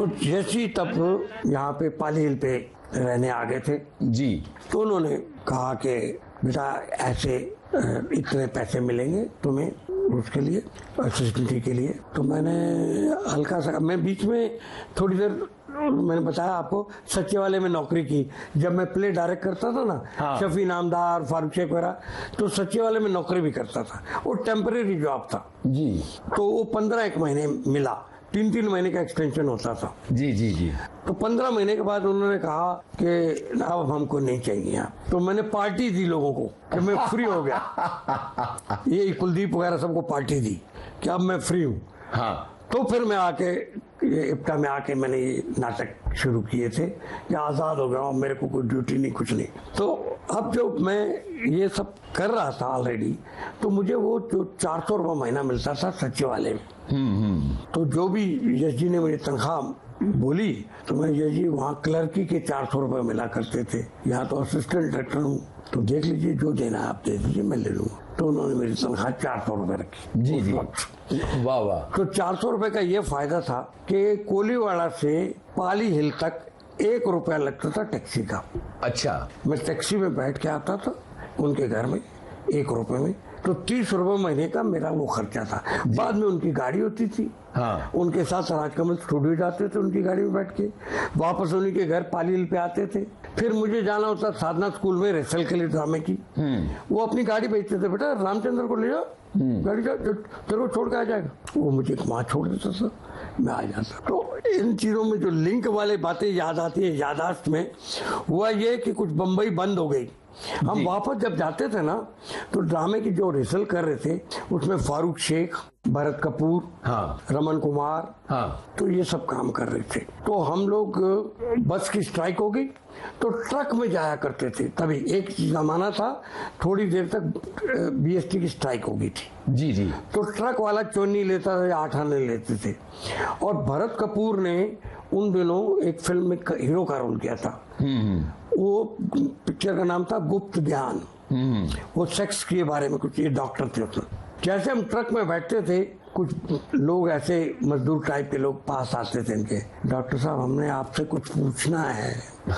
तो जैसी तब यहाँ पे पाली हिल पे रहने आ गए थे जी, तो उन्होंने कहा कि बेटा ऐसे इतने पैसे मिलेंगे तुम्हें उसके लिए, असिस्टेंट के लिए। तो मैंने हल्का सा, मैं बीच में थोड़ी देर, मैंने बताया आपको, सच्चे वाले में नौकरी की। जब मैं प्ले डायरेक्ट करता था ना, हाँ। शफी नामदार, फारूक शेख वगैरह, तो सच्चे वाले में नौकरी भी करता था। वो टेम्परेरी जॉब था जी, तो वो 15 महीने मिला, 3 महीने का एक्सटेंशन होता था। जी जी जी। तो 15 महीने के बाद उन्होंने कहा कि अब हमको नहीं चाहिए आप। तो मैंने पार्टी दी लोगों को कि मैं फ्री हो गया। ये कुलदीप वगैरह सबको पार्टी दी कि अब मैं फ्री हूँ। हाँ, तो फिर मैं आके इफ्ता में आके मैंने ये नाटक शुरू किए थे कि आज़ाद हो गया हूँ, मेरे को कोई ड्यूटी नहीं, कुछ नहीं। तो अब जो मैं ये सब कर रहा था ऑलरेडी, तो मुझे वो जो 400 रुपये महीना मिलता था सच्चे वाले में, तो जो भी यश जी ने मुझे तनख्वाह बोली, तो मैं यश जी वहाँ क्लर्की के 400 रुपये मिला करते थे, यहाँ तो असिस्टेंट डायरेक्टर हूँ, तो देख लीजिए जो देना आप दे दीजिए, मैं ले लूँगा। तो उन्होंने मेरी तनख्वाह 400 रुपये रखी। जी जी, वाह वाह। तो 400 रुपये का ये फायदा था कि कोलीवाड़ा से पाली हिल तक 1 रुपया लगता था टैक्सी का। अच्छा, मैं टैक्सी में बैठ के आता था उनके घर में 1 रुपये में, तो 30 रुपये महीने का मेरा वो खर्चा था। बाद में उनकी गाड़ी होती थी, हाँ, उनके साथ राजकमल स्टूडियो जाते थे, उनकी गाड़ी में बैठ के वापस उन्हीं के घर पाली हिल पे आते थे। फिर मुझे जाना होता साधना स्कूल में रिहर्सल के लिए ड्रामे की, वो अपनी गाड़ी भेजते थे, बेटा रामचंद्र को ले जाओ, गाड़ी जा, तेरे को छोड़ के आ जाएगा। वो मुझे वहां छोड़ देता था, मैं आ जाता। तो इन चीजों में जो लिंक वाली बातें याद आती है यादाश्त में, हुआ ये कि कुछ बम्बई बंद हो गई। हम वापस जब जाते थे ना, तो ड्रामे की जो रिहर्सल कर रहे थे उसमें फारूक शेख, भरत कपूर, हाँ, रमन कुमार, हाँ, तो ये सब काम कर रहे थे। तो हम लोग, बस की स्ट्राइक हो गई तो ट्रक में जाया करते थे। तभी एक जमाना था, थोड़ी देर तक बीएसटी की स्ट्राइक हो गई थी। जी जी, तो ट्रक वाला चोनी लेता था या 8 आने लेते थे। और भरत कपूर ने उन दिनों एक फिल्म में हीरो का रोल किया था। वो पिक्चर का नाम था गुप्त ज्ञान। वो सेक्स के बारे में कुछ, ये डॉक्टर थे उसमें। जैसे हम ट्रक में बैठते थे, कुछ लोग ऐसे मजदूर टाइप के लोग पास आते थे इनके, डॉक्टर साहब हमने आपसे कुछ पूछना है।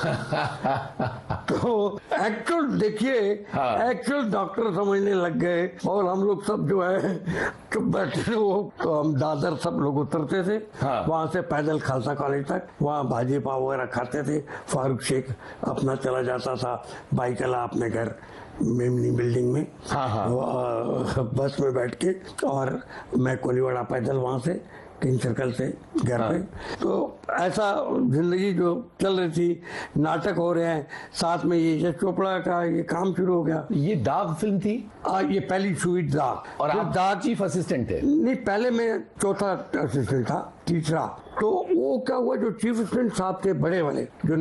तो एक्चुअल देखिए, एक्चुअल डॉक्टर समझने लग गए और हम लोग सब जो है चुप बैठे। वो तो हम दादर सब लोग उतरते थे, वहां से पैदल खालसा कॉलेज तक, वहां भाजी पाव वगैरह खाते थे। फारूक शेख अपना चला जाता था बाइकला अपने घर मेमनी बिल्डिंग में, बस में बैठ के, और मैं कोलीवाड़ा पैदल वहां से किंग सर्कल से घर पे। तो ऐसा जिंदगी जो चल रही थी, नाटक हो रहे हैं, साथ में ये यश चोपड़ा का ये काम शुरू हो गया। ये दाग फिल्म थी? ये पहली शुरू दाग। और आप दाग चीफ असिस्टेंट थे? नहीं, पहले मैं चौथा असिस्टेंट था, तीसरा। तो वो क्या हुआ, जो चीफ असिस्टेंट साहब थे बड़े वाले, जो